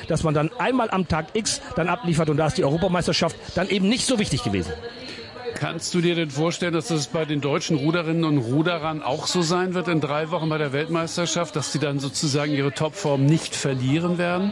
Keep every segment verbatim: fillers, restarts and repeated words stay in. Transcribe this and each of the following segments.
dass man dann einmal am Tag X dann abliefert und da ist die Europameisterschaft dann eben nicht so wichtig gewesen. Kannst du dir denn vorstellen, dass das bei den deutschen Ruderinnen und Ruderern auch so sein wird in drei Wochen bei der Weltmeisterschaft, dass sie dann sozusagen ihre Topform nicht verlieren werden?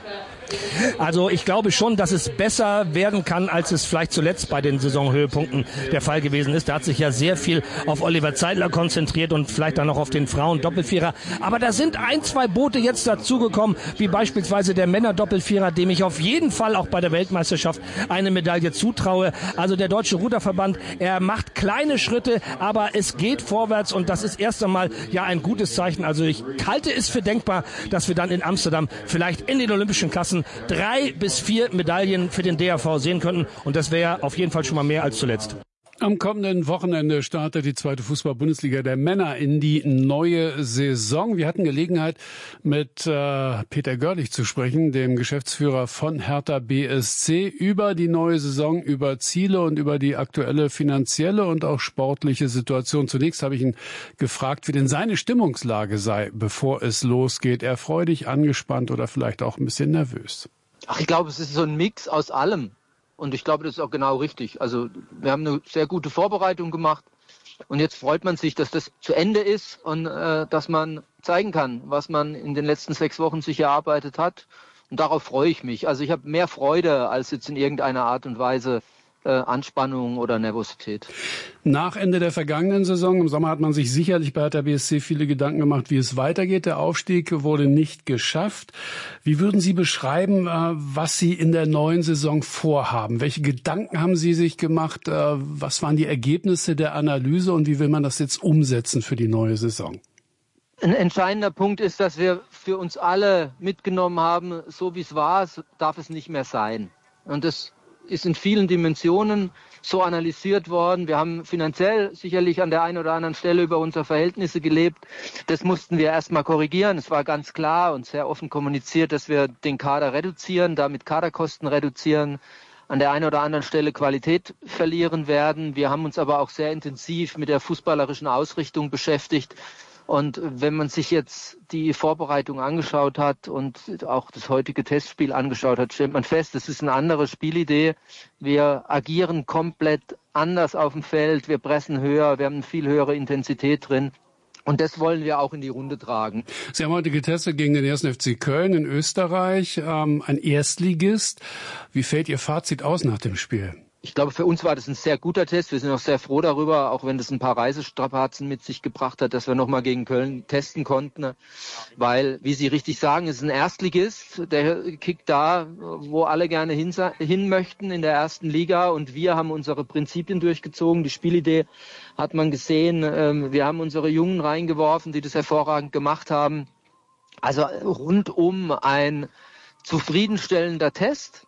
Also ich glaube schon, dass es besser werden kann, als es vielleicht zuletzt bei den Saisonhöhepunkten der Fall gewesen ist. Da hat sich ja sehr viel auf Oliver Zeidler konzentriert und vielleicht dann noch auf den Frauen-Doppelvierer. Aber da sind ein, zwei Boote jetzt dazugekommen, wie beispielsweise der Männer-Doppelvierer, dem ich auf jeden Fall auch bei der Weltmeisterschaft eine Medaille zutraue. Also der Deutsche Ruderverband, er macht kleine Schritte, aber es geht vorwärts und das ist erst einmal ja ein gutes Zeichen. Also ich halte es für denkbar, dass wir dann in Amsterdam vielleicht in den olympischen Klassen drei bis vier Medaillen für den D R V sehen könnten. Und das wäre auf jeden Fall schon mal mehr als zuletzt. Am kommenden Wochenende startet die zweite Fußball-Bundesliga der Männer in die neue Saison. Wir hatten Gelegenheit, mit äh, Peter Görlich zu sprechen, dem Geschäftsführer von Hertha B S C, über die neue Saison, über Ziele und über die aktuelle finanzielle und auch sportliche Situation. Zunächst habe ich ihn gefragt, wie denn seine Stimmungslage sei, bevor es losgeht. Erfreudig, angespannt oder vielleicht auch ein bisschen nervös? Ach, ich glaube, es ist so ein Mix aus allem. Und ich glaube, das ist auch genau richtig. Also wir haben eine sehr gute Vorbereitung gemacht. Und jetzt freut man sich, dass das zu Ende ist und äh, dass man zeigen kann, was man in den letzten sechs Wochen sich erarbeitet hat. Und darauf freue ich mich. Also ich habe mehr Freude als jetzt in irgendeiner Art und Weise äh, Anspannung oder Nervosität. Nach Ende der vergangenen Saison, im Sommer hat man sich sicherlich bei Hertha B S C viele Gedanken gemacht, wie es weitergeht. Der Aufstieg wurde nicht geschafft. Wie würden Sie beschreiben, was Sie in der neuen Saison vorhaben? Welche Gedanken haben Sie sich gemacht? Was waren die Ergebnisse der Analyse und wie will man das jetzt umsetzen für die neue Saison? Ein entscheidender Punkt ist, dass wir für uns alle mitgenommen haben, so wie es war, darf es nicht mehr sein. Und das ist in vielen Dimensionen so analysiert worden. Wir haben finanziell sicherlich an der einen oder anderen Stelle über unsere Verhältnisse gelebt. Das mussten wir erstmal korrigieren. Es war ganz klar und sehr offen kommuniziert, dass wir den Kader reduzieren, damit Kaderkosten reduzieren, an der einen oder anderen Stelle Qualität verlieren werden. Wir haben uns aber auch sehr intensiv mit der fußballerischen Ausrichtung beschäftigt. Und wenn man sich jetzt die Vorbereitung angeschaut hat und auch das heutige Testspiel angeschaut hat, stellt man fest, das ist eine andere Spielidee. Wir agieren komplett anders auf dem Feld, wir pressen höher, wir haben eine viel höhere Intensität drin. Und das wollen wir auch in die Runde tragen. Sie haben heute getestet gegen den ersten F C Köln in Österreich, ähm, ein Erstligist. Wie fällt Ihr Fazit aus nach dem Spiel? Ich glaube, für uns war das ein sehr guter Test. Wir sind auch sehr froh darüber, auch wenn das ein paar Reisestrapazen mit sich gebracht hat, dass wir nochmal gegen Köln testen konnten. Weil, wie Sie richtig sagen, es ist ein Erstligist. Der kickt da, wo alle gerne hin, hin möchten, in der ersten Liga. Und wir haben unsere Prinzipien durchgezogen. Die Spielidee hat man gesehen. Wir haben unsere Jungen reingeworfen, die das hervorragend gemacht haben. Also rundum ein zufriedenstellender Test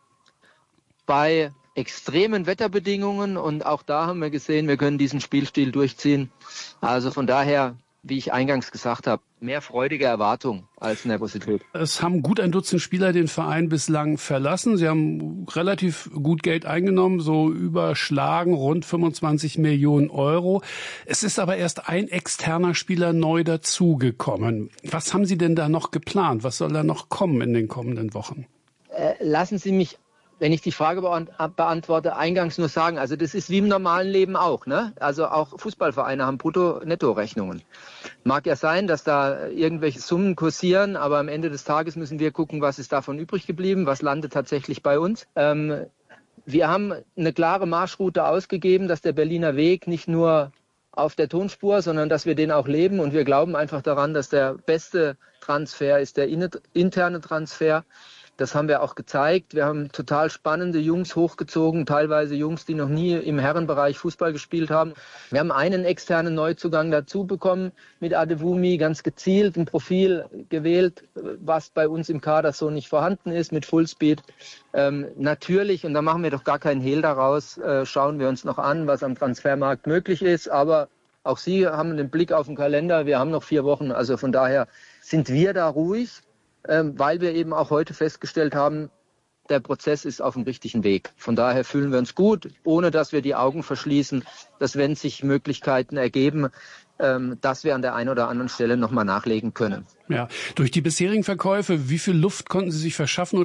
bei extremen Wetterbedingungen und auch da haben wir gesehen, wir können diesen Spielstil durchziehen. Also von daher, wie ich eingangs gesagt habe, mehr freudige Erwartung als Nervosität. Es haben gut ein Dutzend Spieler den Verein bislang verlassen. Sie haben relativ gut Geld eingenommen, so überschlagen rund fünfundzwanzig Millionen Euro. Es ist aber erst ein externer Spieler neu dazugekommen. Was haben Sie denn da noch geplant? Was soll da noch kommen in den kommenden Wochen? Äh, lassen Sie mich, wenn ich die Frage beantworte, eingangs nur sagen, also das ist wie im normalen Leben auch, ne? Also auch Fußballvereine haben Brutto-Netto-Rechnungen. Mag ja sein, dass da irgendwelche Summen kursieren, aber am Ende des Tages müssen wir gucken, was ist davon übrig geblieben, was landet tatsächlich bei uns. Ähm, wir haben eine klare Marschroute ausgegeben, dass der Berliner Weg nicht nur auf der Tonspur, sondern dass wir den auch leben und wir glauben einfach daran, dass der beste Transfer ist der interne Transfer. Das haben wir auch gezeigt. Wir haben total spannende Jungs hochgezogen, teilweise Jungs, die noch nie im Herrenbereich Fußball gespielt haben. Wir haben einen externen Neuzugang dazu bekommen mit Adewumi, ganz gezielt ein Profil gewählt, was bei uns im Kader so nicht vorhanden ist, mit Fullspeed. Ähm, natürlich, und da machen wir doch gar keinen Hehl daraus, äh, schauen wir uns noch an, was am Transfermarkt möglich ist. Aber auch Sie haben den Blick auf den Kalender. Wir haben noch vier Wochen. Also von daher sind wir da ruhig, weil wir eben auch heute festgestellt haben, der Prozess ist auf dem richtigen Weg. Von daher fühlen wir uns gut, ohne dass wir die Augen verschließen, dass wenn sich Möglichkeiten ergeben, dass wir an der einen oder anderen Stelle nochmal nachlegen können. Ja, durch die bisherigen Verkäufe, wie viel Luft konnten Sie sich verschaffen?